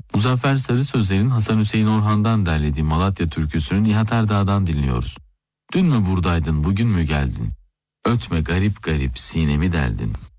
Muzaffer Sarı Sözler'in Hasan Hüseyin Orhan'dan derlediği Malatya türküsünü Nihat Erdağ'dan dinliyoruz. Dün mü buradaydın, bugün mü geldin? Ötme garip garip sinemi deldin.